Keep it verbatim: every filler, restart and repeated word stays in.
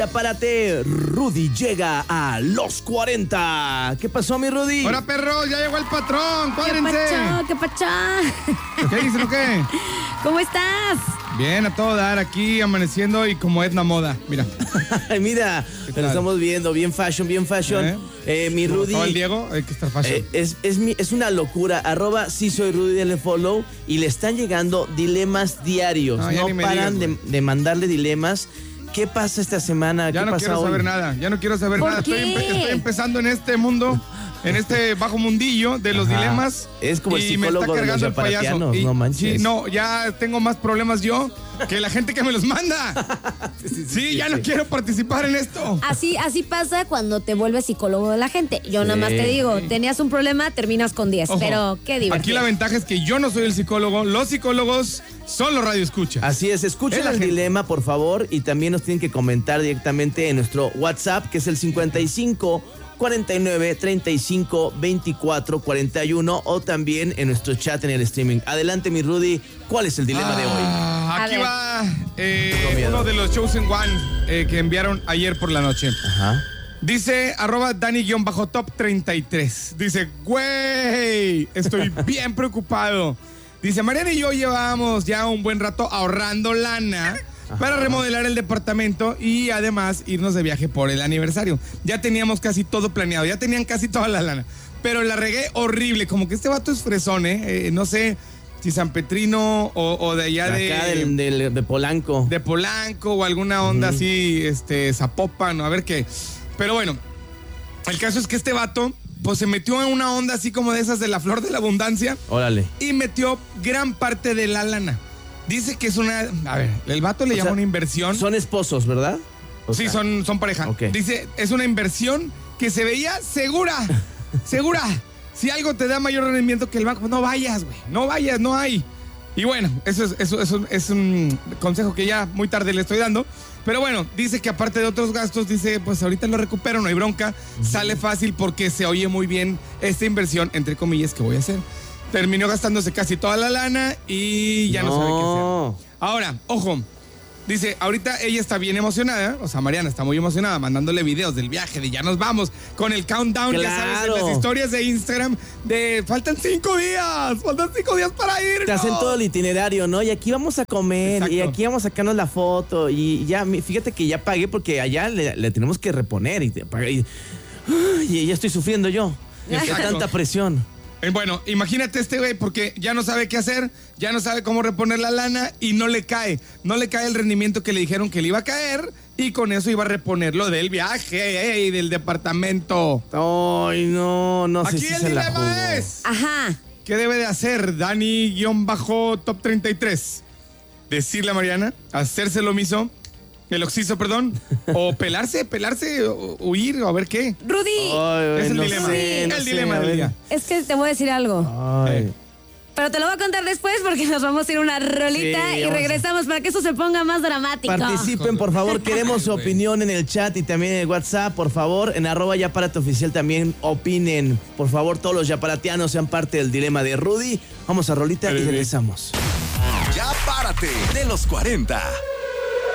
Párate, Rudy llega a los cuarenta. ¿Qué pasó, mi Rudy? Hola, perro, ya llegó el patrón, cuádrense. ¿Qué pachá? ¿Qué pachá? ¿Qué dicen o qué? ¿Cómo estás? Bien, a todo dar, aquí amaneciendo y como Edna Moda, mira. Mira, nos estamos viendo, bien fashion, bien fashion. ¿Eh? Eh, mi Como Rudy. estaba el Diego, hay que estar fashion. Eh, es, es, mi, es una locura. Arroba sí soy Rudy, denle follow. Y le están llegando dilemas diarios. No, No, ya ni me paran digas, de, de mandarle dilemas. ¿Qué pasa esta semana? Ya ¿Qué no pasa quiero hoy? saber nada, ya no quiero saber ¿Por nada. qué? Estoy, empe- estoy empezando en este mundo, en este bajo mundillo de los Ajá. dilemas. Es como el y me psicólogo está de los cargando el payaso. yaparatianos, Y- no manches. Sí, no, ya tengo más problemas yo que la gente que me los manda. Sí, sí, ya sí. no quiero participar en esto. Así, así pasa cuando te vuelves psicólogo de la gente. Yo nada Sí. más te digo, tenías un problema, terminas con diez. Ojo, Pero qué divertido. Aquí la ventaja es que yo no soy el psicólogo, los psicólogos son los radioescuchas. Así es, escuchen Es la el gente. dilema, por favor, y también nos tienen que comentar directamente en nuestro WhatsApp, que es el cincuenta y cinco cuarenta y nueve treinta y cinco veinticuatro cuarenta y uno, o también en nuestro chat en el streaming. Adelante, mi Rudy, ¿cuál es el dilema de hoy? Ah, A aquí ver. va eh, Tengo miedo. uno de los Chosen One eh, que enviaron ayer por la noche. Ajá. Dice arroba Dani-top treinta y tres. Dice, güey, estoy bien preocupado. Dice, Mariana y yo llevábamos ya un buen rato ahorrando lana para remodelar el departamento y además irnos de viaje por el aniversario. Ya teníamos casi todo planeado, ya tenían casi toda la lana. Pero la regué horrible, como que este vato es fresón, ¿eh? Eh, no sé si San Petrino o, o de allá De de... acá del, del- de Polanco. de Polanco o alguna onda así, este, Zapopan, o a ver qué. Pero bueno, el caso es que este vato, pues se metió en una onda así como de esas de la flor de la abundancia Órale. y metió gran parte de la lana. Dice que es una, a ver, el vato le O llama sea, una inversión. Son esposos, ¿verdad? O sí, sea, son, son pareja. Ok. Dice, es una inversión que se veía segura, segura. Si algo te da mayor rendimiento que el banco, no vayas, güey, no vayas, no hay. Y bueno, eso es, eso, eso es un consejo que ya muy tarde le estoy dando. Pero bueno, dice que aparte de otros gastos, dice, pues ahorita lo recupero, no hay bronca. Sale fácil porque se oye muy bien esta inversión, entre comillas, que voy a hacer. Terminó gastándose casi toda la lana y ya no, No. sabe qué hacer. Ahora, ojo, dice, ahorita ella está bien emocionada, o sea, Mariana está muy emocionada, mandándole videos del viaje, de ya nos vamos, con el countdown, ya sabes, en Claro. las historias de Instagram, de faltan cinco días, faltan cinco días para ir. Te hacen todo el itinerario, ¿no? Y aquí vamos a comer, Exacto. y aquí vamos a sacarnos la foto, y ya, mi- fíjate que ya pagué porque allá le, le tenemos que reponer, y, te pagué, y, y ya estoy sufriendo yo. De Exacto. tanta presión. Eh, Bueno, imagínate este güey porque ya no sabe qué hacer, ya no sabe cómo reponer la lana y no le cae. No le cae el rendimiento que le dijeron que le iba a caer y con eso iba a reponer lo del viaje y del departamento. Ay, no, no sé Aquí si el se la jugó. dilema es, Ajá. ¿qué debe de hacer Dani-top treinta y tres? Decirle a Mariana, hacerse lo mismo, el oxiso, perdón, o pelarse, pelarse, o huir, o a ver qué. Rudy, Ay, Es el no dilema. sé, no El sé, dilema a del ver. día. es que te voy a decir algo. Ay. Eh. Pero te lo voy a contar después porque nos vamos a ir a una rolita Sí, y vamos a- regresamos para que eso se ponga más dramático. Participen, por favor. Queremos su opinión en el chat y también en el WhatsApp. Por favor, en arroba Yaparate Oficial también opinen. Por favor, todos los yaparatianos sean parte del dilema de Rudy. Vamos a rolita y regresamos. Ya párate de los cuarenta.